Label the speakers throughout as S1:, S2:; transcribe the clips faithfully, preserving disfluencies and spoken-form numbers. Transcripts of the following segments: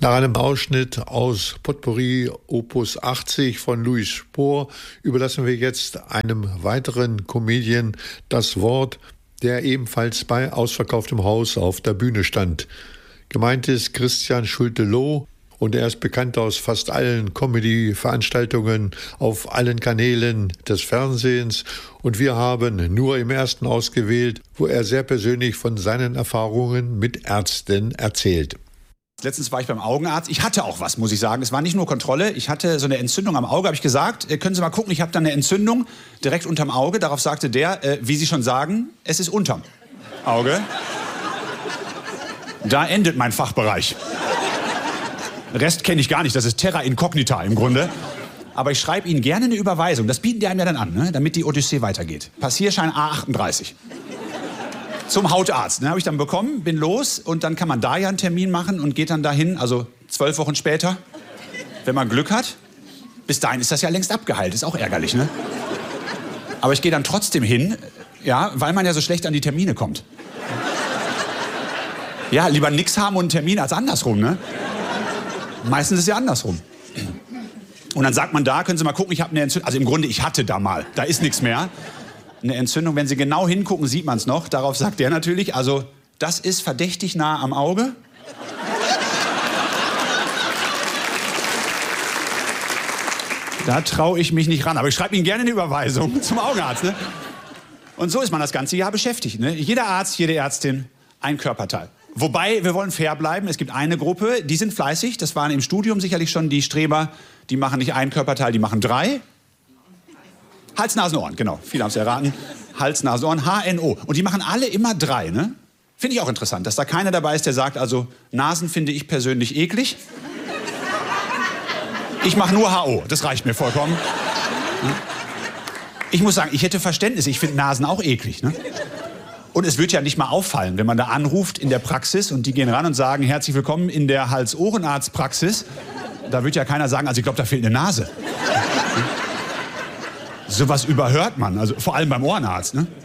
S1: Nach einem Ausschnitt aus Potpourri Opus achtzig von Louis Spohr überlassen wir jetzt einem weiteren Comedian das Wort, der ebenfalls bei ausverkauftem Haus auf der Bühne stand. Gemeint ist Christian Schulte-Loh und er ist bekannt aus fast allen Comedy-Veranstaltungen auf allen Kanälen des Fernsehens und wir haben nur im ersten ausgewählt, wo er sehr persönlich von seinen Erfahrungen mit Ärzten erzählt.
S2: Letztens war ich beim Augenarzt. Ich hatte auch was, muss ich sagen. Es war nicht nur Kontrolle. Ich hatte so eine Entzündung am Auge, habe ich gesagt. Äh, können Sie mal gucken, ich habe da eine Entzündung direkt unterm Auge. Darauf sagte der, äh, wie Sie schon sagen, es ist unterm Auge. Da endet mein Fachbereich. Rest kenne ich gar nicht. Das ist Terra Incognita im Grunde. Aber ich schreibe Ihnen gerne eine Überweisung. Das bieten die einem ja dann an, ne? Damit die Odyssee weitergeht. Passierschein A achtunddreißig. Zum Hautarzt. Ne, habe ich dann bekommen, bin los und dann kann man da ja einen Termin machen und geht dann dahin, also zwölf Wochen später, wenn man Glück hat. Bis dahin ist das ja längst abgeheilt, ist auch ärgerlich, ne? Aber ich gehe dann trotzdem hin, ja, weil man ja so schlecht an die Termine kommt. Ja, lieber nix haben und einen Termin als andersrum, ne? Meistens ist es ja andersrum. Und dann sagt man da, können Sie mal gucken, ich habe eine Entzündung. Also im Grunde, ich hatte da mal, da ist nichts mehr. Eine Entzündung, wenn Sie genau hingucken, sieht man es noch. Darauf sagt der natürlich, also das ist verdächtig nah am Auge. Da traue ich mich nicht ran. Aber ich schreibe Ihnen gerne eine Überweisung zum Augenarzt. Ne? Und so ist man das ganze Jahr beschäftigt. Ne? Jeder Arzt, jede Ärztin, ein Körperteil. Wobei, wir wollen fair bleiben. Es gibt eine Gruppe, die sind fleißig. Das waren im Studium sicherlich schon die Streber. Die machen nicht ein Körperteil, die machen drei. Hals, Nasen, Ohren, genau. Viele haben es erraten. Hals, Nasen, Ohren, H N O. Und die machen alle immer drei, ne? Finde ich auch interessant, dass da keiner dabei ist, der sagt, also Nasen finde ich persönlich eklig. Ich mache nur H O, das reicht mir vollkommen. Ich muss sagen, ich hätte Verständnis, ich finde Nasen auch eklig, ne? Und es wird ja nicht mal auffallen, wenn man da anruft in der Praxis und die gehen ran und sagen, herzlich willkommen in der Hals-Ohrenarzt-Praxis. Da wird ja keiner sagen, also ich glaube, da fehlt eine Nase. Sowas überhört man, also vor allem beim Ohrenarzt, ne?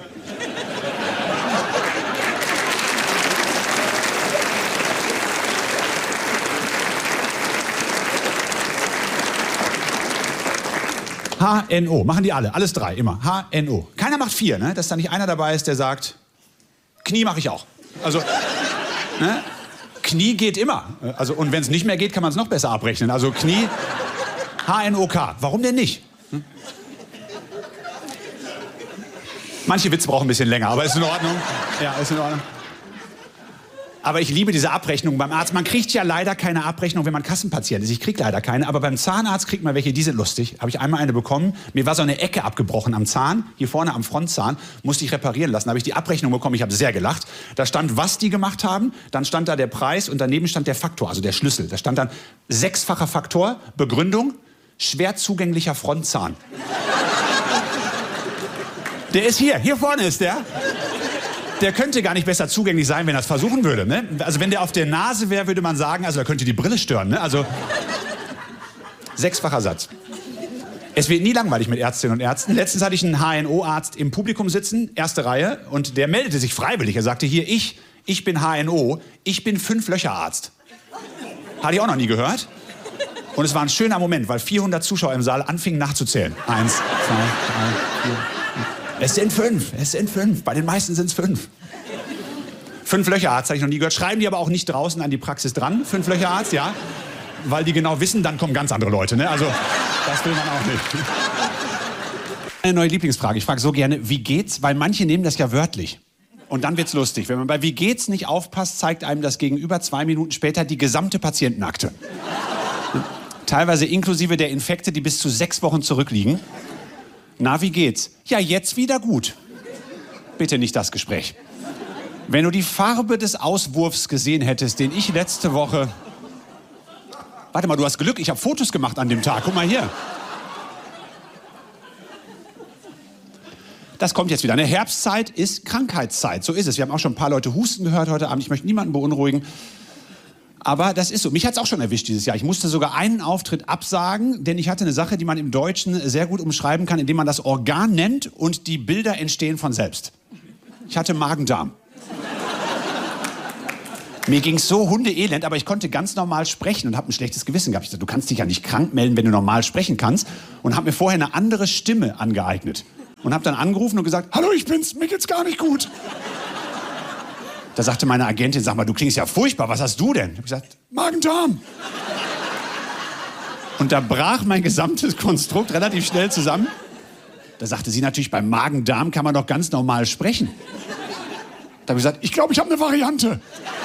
S2: H N O, machen die alle, alles drei, immer. H N O. Keiner macht vier, ne? Dass da nicht einer dabei ist, der sagt, Knie mache ich auch. Also, ne? Knie geht immer. Also, und wenn es nicht mehr geht, kann man es noch besser abrechnen. Also Knie, H N O K. Warum denn nicht? Hm? Manche Witze brauchen ein bisschen länger, aber ist in Ordnung. Ja, ist in Ordnung. Aber ich liebe diese Abrechnung beim Arzt. Man kriegt ja leider keine Abrechnung, wenn man Kassenpatient ist. Ich kriege leider keine, aber beim Zahnarzt kriegt man welche, die sind lustig. Habe ich einmal eine bekommen. Mir war so eine Ecke abgebrochen am Zahn, hier vorne am Frontzahn, musste ich reparieren lassen. Da habe ich die Abrechnung bekommen, ich habe sehr gelacht. Da stand, was die gemacht haben, dann stand da der Preis und daneben stand der Faktor, also der Schlüssel. Da stand dann sechsfacher Faktor, Begründung, schwer zugänglicher Frontzahn. Der ist hier, hier vorne ist der. Der könnte gar nicht besser zugänglich sein, wenn er es versuchen würde. Ne? Also wenn der auf der Nase wäre, würde man sagen, also da könnte die Brille stören. Ne? Also sechsfacher Satz. Es wird nie langweilig mit Ärztinnen und Ärzten. Letztens hatte ich einen H N O-Arzt im Publikum sitzen, erste Reihe, und der meldete sich freiwillig. Er sagte, hier, ich, ich bin H N O, ich bin Fünf-Löcher-Arzt. Hatte ich auch noch nie gehört. Und es war ein schöner Moment, weil vierhundert Zuschauer im Saal anfingen nachzuzählen. Eins, zwei, drei, vier. Es sind fünf, es sind fünf. Bei den meisten sind es fünf. Fünf-Löcher-Arzt habe ich noch nie gehört. Schreiben die aber auch nicht draußen an die Praxis dran. Fünf-Löcher-Arzt, ja. Weil die genau wissen, dann kommen ganz andere Leute. Ne? Also, das will man auch nicht. Eine neue Lieblingsfrage. Ich frage so gerne, wie geht's? Weil manche nehmen das ja wörtlich. Und dann wird's lustig. Wenn man bei wie geht's nicht aufpasst, zeigt einem das Gegenüber zwei Minuten später die gesamte Patientenakte. Teilweise inklusive der Infekte, die bis zu sechs Wochen zurückliegen. Na, wie geht's? Ja, jetzt wieder gut. Bitte nicht das Gespräch. Wenn du die Farbe des Auswurfs gesehen hättest, den ich letzte Woche... Warte mal, du hast Glück, ich habe Fotos gemacht an dem Tag. Guck mal hier. Das kommt jetzt wieder. Eine Herbstzeit ist Krankheitszeit. So ist es. Wir haben auch schon ein paar Leute husten gehört heute Abend. Ich möchte niemanden beunruhigen. Aber das ist so. Mich hat es auch schon erwischt dieses Jahr. Ich musste sogar einen Auftritt absagen, denn ich hatte eine Sache, die man im Deutschen sehr gut umschreiben kann, indem man das Organ nennt und die Bilder entstehen von selbst. Ich hatte Magen-Darm. Mir ging's so hundeelend, aber ich konnte ganz normal sprechen und habe ein schlechtes Gewissen gehabt. Ich dachte, du kannst dich ja nicht krank melden, wenn du normal sprechen kannst. Und habe mir vorher eine andere Stimme angeeignet. Und habe dann angerufen und gesagt, hallo, ich bin's, mir geht's gar nicht gut. Da sagte meine Agentin, sag mal, du klingst ja furchtbar, was hast du denn? Ich habe gesagt, Magen-Darm. Und da brach mein gesamtes Konstrukt relativ schnell zusammen. Da sagte sie natürlich, beim Magen-Darm kann man doch ganz normal sprechen. Da habe ich gesagt, ich glaube, ich habe eine Variante.